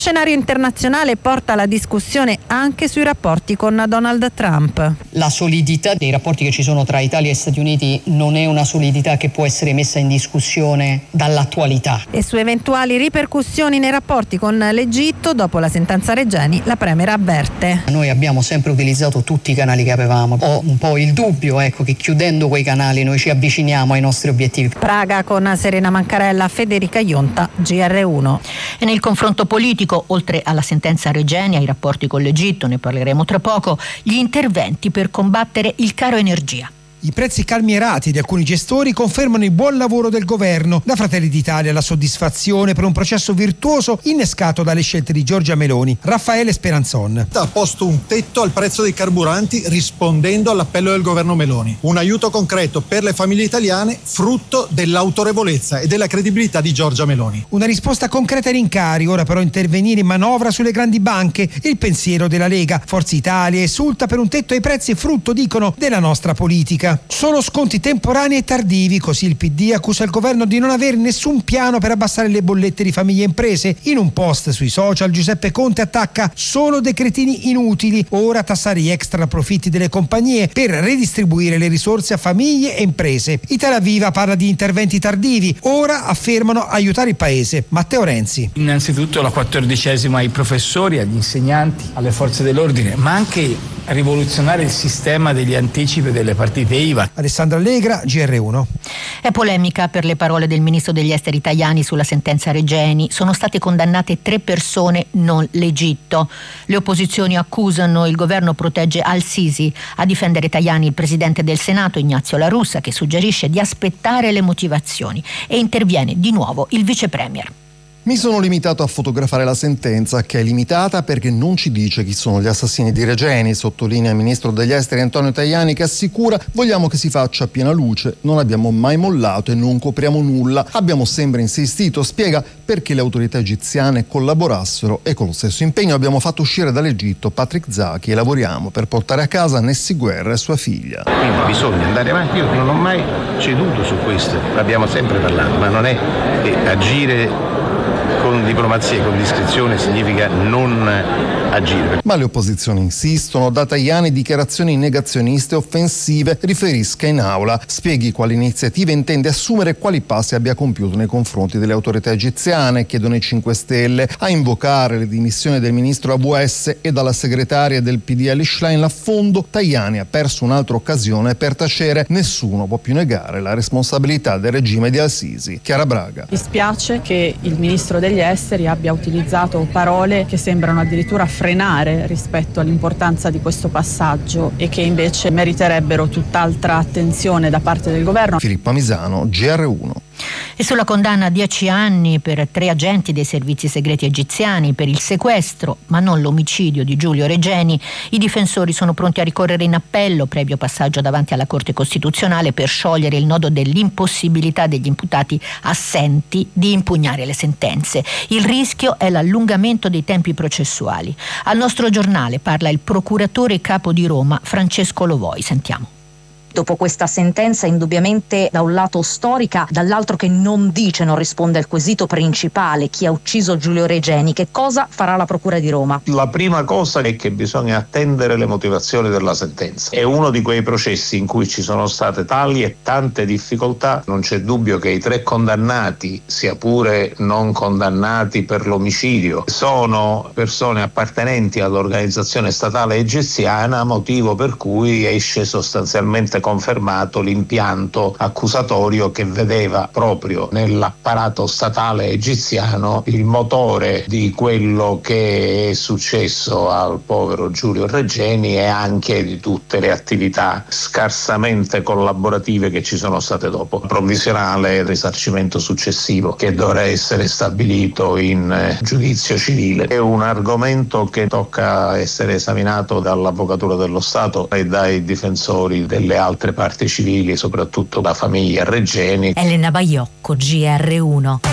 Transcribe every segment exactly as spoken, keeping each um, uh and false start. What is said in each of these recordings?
Scenario internazionale porta la discussione anche sui rapporti con Donald Trump. La solidità dei rapporti che ci sono tra Italia e Stati Uniti non è una solidità che può essere messa in discussione dall'attualità. E su eventuali ripercussioni nei rapporti con l'Egitto, dopo la sentenza Regeni, la Premier avverte. Noi abbiamo sempre utilizzato tutti i canali che avevamo. Ho un po' il dubbio, ecco, che chiudendo quei canali noi ci avviciniamo ai nostri obiettivi. Praga con Serena Mancarella, Federica Ionta, G R uno. E nel confronto politico, oltre alla sentenza Regeni, ai rapporti con l'Egitto, ne parleremo tra poco, gli interventi per combattere il caro energia. I prezzi calmierati di alcuni gestori confermano il buon lavoro del governo. Da Fratelli d'Italia la soddisfazione per un processo virtuoso innescato dalle scelte di Giorgia Meloni. Raffaele Speranzon. Ha posto un tetto al prezzo dei carburanti rispondendo all'appello del governo Meloni. Un aiuto concreto per le famiglie italiane, frutto dell'autorevolezza e della credibilità di Giorgia Meloni. Una risposta concreta ai rincari, ora però intervenire in manovra sulle grandi banche. Il pensiero della Lega. Forza Italia esulta per un tetto ai prezzi frutto, dicono, della nostra politica. Solo sconti temporanei e tardivi, così il P D accusa il governo di non avere nessun piano per abbassare le bollette di famiglie e imprese. In un post sui social Giuseppe Conte attacca solo decretini inutili, ora tassare gli extra profitti delle compagnie per redistribuire le risorse a famiglie e imprese. Italia Viva parla di interventi tardivi, ora affermano aiutare il paese. Matteo Renzi. Innanzitutto la quattordicesima ai professori, agli insegnanti, alle forze dell'ordine, ma anche rivoluzionare il sistema degli anticipi delle partite I V A. Alessandra Allegra, G R uno. È polemica per le parole del ministro degli esteri Tajani sulla sentenza Regeni. Sono state condannate tre persone, non l'Egitto. Le opposizioni accusano il governo protegge Al-Sisi. A difendere Tajani il presidente del Senato Ignazio La Russa, che suggerisce di aspettare le motivazioni, e interviene di nuovo il vice premier. Mi sono limitato a fotografare la sentenza, che è limitata perché non ci dice chi sono gli assassini di Regeni, sottolinea il ministro degli esteri Antonio Tajani, che assicura: vogliamo che si faccia piena luce, non abbiamo mai mollato e non copriamo nulla, abbiamo sempre insistito, spiega, perché le autorità egiziane collaborassero e con lo stesso impegno abbiamo fatto uscire dall'Egitto Patrick Zaki e lavoriamo per portare a casa Nessi Guerra e sua figlia. Quindi bisogna andare avanti, io non ho mai ceduto su questo, abbiamo sempre parlato, ma non è che agire con diplomazia e con discrezione significa non agire. Ma le opposizioni insistono, da Tajani dichiarazioni negazioniste e offensive, riferisca in aula, spieghi quali iniziative intende assumere e quali passi abbia compiuto nei confronti delle autorità egiziane, chiedono i cinque Stelle. A invocare le dimissioni del ministro A V S e dalla segretaria del P D Elly Schlein Laffondo, Tajani ha perso un'altra occasione per tacere: nessuno può più negare la responsabilità del regime di Al-Sisi. Chiara Braga. Mi spiace che il ministro degli esteri abbia utilizzato parole che sembrano addirittura frenare rispetto all'importanza di questo passaggio e che invece meriterebbero tutt'altra attenzione da parte del governo. Filippa Misano, G R uno. E sulla condanna a dieci anni per tre agenti dei servizi segreti egiziani per il sequestro, ma non l'omicidio di Giulio Regeni, i difensori sono pronti a ricorrere in appello, previo passaggio davanti alla Corte Costituzionale, per sciogliere il nodo dell'impossibilità degli imputati assenti di impugnare le sentenze. Il rischio è l'allungamento dei tempi processuali. Al nostro giornale parla il procuratore capo di Roma, Francesco Lovoi. Sentiamo. Dopo questa sentenza indubbiamente da un lato storica, dall'altro che non dice, non risponde al quesito principale: chi ha ucciso Giulio Regeni, che cosa farà la Procura di Roma? La prima cosa è che bisogna attendere le motivazioni della sentenza. È uno di quei processi in cui ci sono state tali e tante difficoltà. Non c'è dubbio che i tre condannati, sia pure non condannati per l'omicidio, sono persone appartenenti all'organizzazione statale egiziana, motivo per cui esce sostanzialmente confermato l'impianto accusatorio che vedeva proprio nell'apparato statale egiziano il motore di quello che è successo al povero Giulio Regeni e anche di tutte le attività scarsamente collaborative che ci sono state dopo. Provvisionale risarcimento successivo che dovrà essere stabilito in giudizio civile. È un argomento che tocca essere esaminato dall'Avvocatura dello Stato e dai difensori delle altre altre parti civili, soprattutto la famiglia Regeni. Elena Baiocco, G R uno.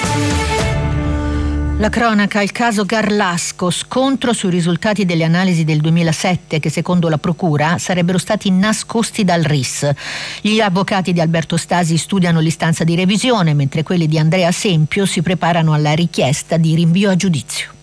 La cronaca, il caso Garlasco, scontro sui risultati delle analisi del duemilasette che secondo la procura sarebbero stati nascosti dal R I S. Gli avvocati di Alberto Stasi studiano l'istanza di revisione, mentre quelli di Andrea Sempio si preparano alla richiesta di rinvio a giudizio.